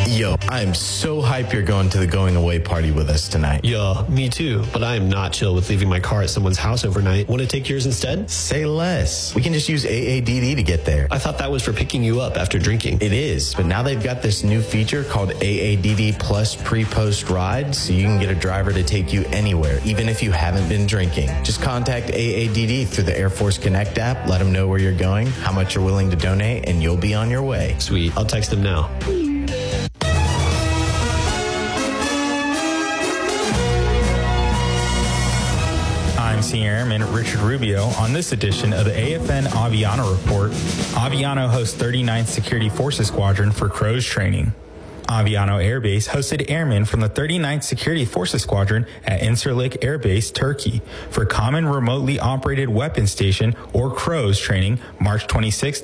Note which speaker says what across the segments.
Speaker 1: Yo, I'm so hyped you're going to the going away party with us tonight.
Speaker 2: Yo, me too, but I am not chill with leaving my car at someone's house overnight. Want to take yours instead?
Speaker 1: Say less. We can just use AADD to get there.
Speaker 2: I thought that was for picking you up after drinking.
Speaker 1: It is, but now they've got this new feature called AADD Plus Pre-Post Ride, so you can get a driver to take you anywhere, even if you haven't been drinking. Just contact AADD through the Air Force Connect app, let them know where you're going, how much you're willing to donate, and you'll be on your way.
Speaker 2: Sweet. I'll text them now.
Speaker 3: I'm Senior Airman Richard Rubio. On this edition of the AFN Aviano Report, Aviano hosts 39th Security Forces Squadron for CROWS training. Aviano Air Base hosted airmen from the 39th Security Forces Squadron at Incirlik Air Base, Turkey, for Common Remotely Operated Weapons Station, or CROWS training, March 26,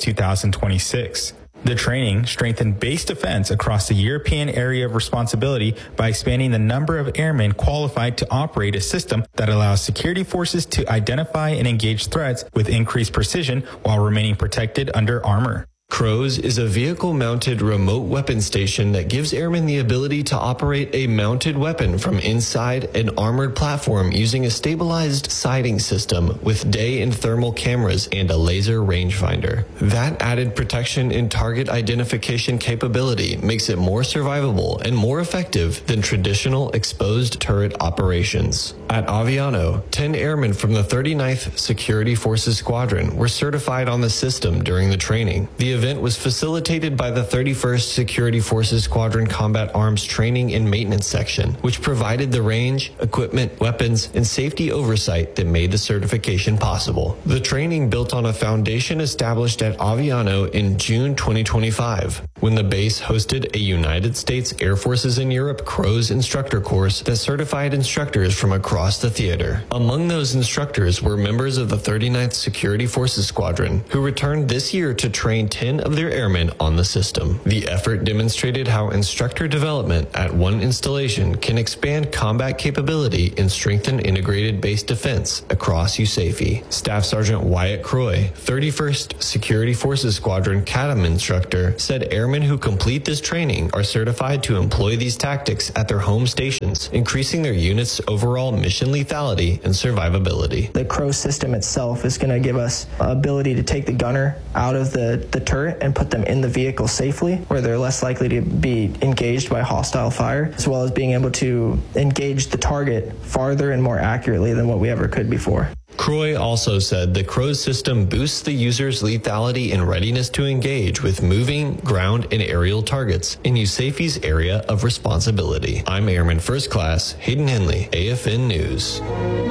Speaker 3: 2026. The training strengthened base defense across the European area of responsibility by expanding the number of airmen qualified to operate a system that allows security forces to identify and engage threats with increased precision while remaining protected under armor.
Speaker 2: CROWS is a vehicle-mounted remote weapon station that gives airmen the ability to operate a mounted weapon from inside an armored platform using a stabilized sighting system with day and thermal cameras and a laser rangefinder. That added protection and target identification capability makes it more survivable and more effective than traditional exposed turret operations. At Aviano, 10 airmen from the 39th Security Forces Squadron were certified on the system during the training. The event was facilitated by the 31st Security Forces Squadron Combat Arms Training and Maintenance Section, which provided the range, equipment, weapons, and safety oversight that made the certification possible. The training built on a foundation established at Aviano in June 2025, when the base hosted a United States Air Forces in Europe CROWS instructor course that certified instructors from across the theater. Among those instructors were members of the 39th Security Forces Squadron, who returned this year to train 10 of their airmen on the system. The effort demonstrated how instructor development at one installation can expand combat capability and strengthen integrated base defense across USAFE. Staff Sergeant Wyatt Croy, 31st Security Forces Squadron CADM instructor, said airmen who complete this training are certified to employ these tactics at their home stations, increasing their unit's overall mission lethality and survivability.
Speaker 4: The CROWS system itself is going to give us ability to take the gunner out of the turret and put them in the vehicle safely, where they're less likely to be engaged by hostile fire, as well as being able to engage the target farther and more accurately than what we ever could before.
Speaker 2: Croy also said the CROWS system boosts the user's lethality and readiness to engage with moving, ground, and aerial targets in USAFE's area of responsibility. I'm Airman First Class Hayden Henley, AFN News.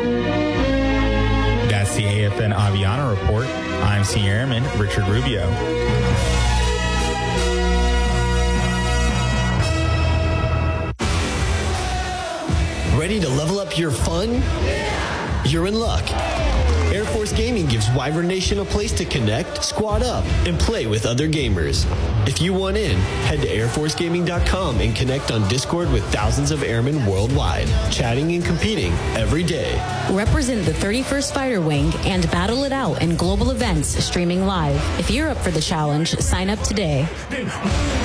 Speaker 3: That's the AFN Aviano Report. I'm Senior Airman Richard Rubio.
Speaker 2: Ready to level up your fun? Yeah! You're in luck. Air Force Gaming gives Wyvern Nation a place to connect, squad up, and play with other gamers. If you want in, head to airforcegaming.com and connect on Discord with thousands of airmen worldwide, chatting and competing every day.
Speaker 5: Represent the 31st Fighter Wing and battle it out in global events streaming live. If you're up for the challenge, sign up today.